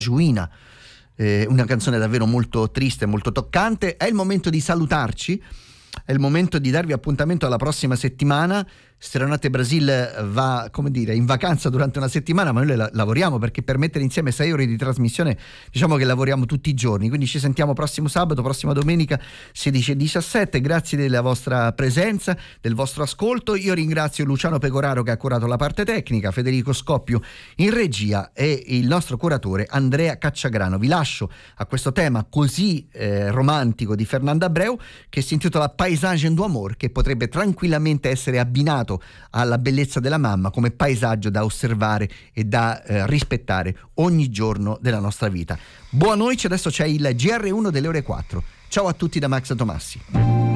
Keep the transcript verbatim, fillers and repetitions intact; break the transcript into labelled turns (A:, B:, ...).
A: Giuina, eh, una canzone davvero molto triste, molto toccante. È il momento di salutarci, è il momento di darvi appuntamento alla prossima settimana. Stronate Brasil va, come dire, in vacanza durante una settimana, ma noi la- lavoriamo, perché per mettere insieme sei ore di trasmissione diciamo che lavoriamo tutti i giorni, quindi ci sentiamo prossimo sabato, prossima domenica sedici e diciassette. Grazie della vostra presenza, del vostro ascolto. Io ringrazio Luciano Pecoraro che ha curato la parte tecnica, Federico Scoppio in regia e il nostro curatore Andrea Cacciagrano. Vi lascio a questo tema così eh, romantico di Fernando Abreu, che si intitola Paesage du Amor, che potrebbe tranquillamente essere abbinato alla bellezza della mamma come paesaggio da osservare e da eh, rispettare ogni giorno della nostra vita. Buona notte, adesso c'è il G R uno delle ore quattro. Ciao a tutti da Max Tomassi.